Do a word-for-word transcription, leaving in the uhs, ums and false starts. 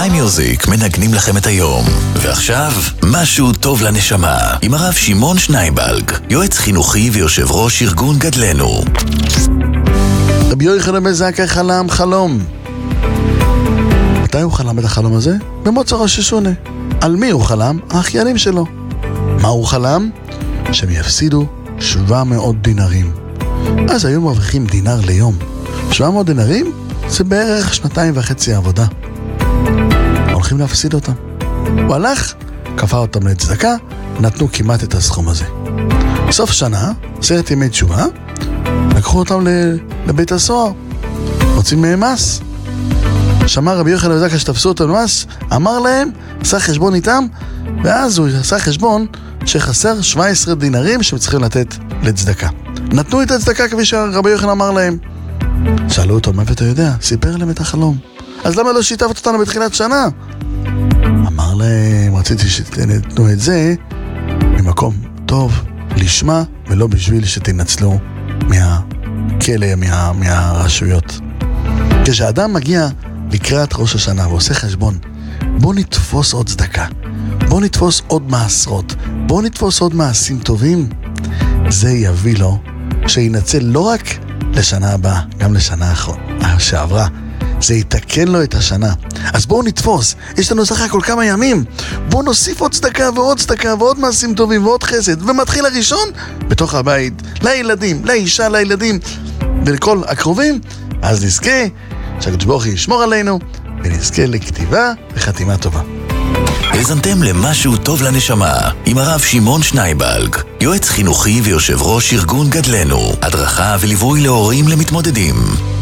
סקאי מיוזיק מנגנים לכם את היום. ועכשיו, משהו טוב לנשמה, עם הרב שמעון שנייבלג, יועץ חינוכי ויושב ראש ארגון גדלנו. רבי יוחנן בן זכאי חלם חלום. מתי הוא חלם את החלום הזה? במוצא ראש השונה. על מי הוא חלם? האחיינים שלו. מה הוא חלם? שהם יפסידו שבע מאות דינרים. אז היו מרוויחים דינר ליום. שבע מאות דינרים זה בערך שנתיים וחצי עבודה. הולכים להפסיד אותם. הוא הלך, קפא אותם לצדקה, נתנו כמעט את הסכום הזה. בסוף שנה, עשרת ימי תשובה, לקחו אותם לבית הסוהר. רוצים מהם מס. שמע רבי יוחנן בן זכאי שתפסו אותם מס, אמר להם, עשה חשבון איתם, ואז הוא עשה חשבון שחסר שבעה עשר דינרים שהם צריכים לתת לצדקה. נתנו את הצדקה כפי שרבי יוחנן אמר להם. שאלו אותו, מה אתה יודע? סיפר להם את החלום. אז למה לא שיתפת אותנו בתחילת שנה? אמר להם, רציתי שתתנו את זה ממקום טוב, לשמה, ולא בשביל שתנצלו מהכלא, מה, מהרשויות. כשאדם מגיע לקראת ראש השנה ועושה חשבון, בוא נתפוס עוד צדקה, בוא נתפוס עוד מעשרות, בוא נתפוס עוד מעשים טובים, זה יביא לו שינצל לא רק לשנה הבאה, גם לשנה שעברה. זה יתקן לו את השנה. אז בואו נתפוס, יש לנו סך הכל כמה ימים, בואו נוסיף עוד צדקה ועוד צדקה ועוד מעשים טובים ועוד חסד, ומתחיל הראשון בתוך הבית, לילדים, לאישה, לילדים ולכל הקרובים. אז נזכה שהקדוש ברוך הוא ישמור עלינו ונזכה לכתיבה וחתימה טובה. האזנתם למשהו טוב לנשמה עם הרב שמעון שנייבלג, יועץ חינוכי ויושב ראש ארגון גדלנו, הדרכה וליווי להורים למתמודדים.